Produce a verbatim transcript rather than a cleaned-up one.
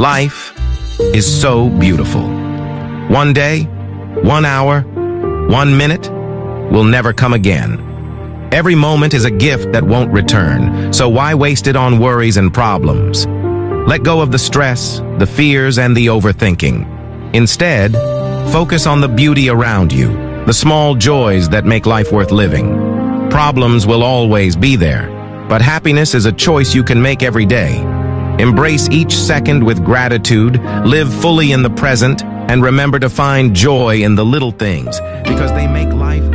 Life is so beautiful. One day, one hour, one minute will never come again. Every moment is a gift that won't return, so why waste it on worries and problems? Let go of the stress, the fears, and the overthinking. Instead, focus on the beauty around you, the small joys that make life worth living. Problems will always be there, but happiness is a choice you can make every day. Embrace each second with gratitude, live fully in the present, and remember to find joy in the little things, because they make life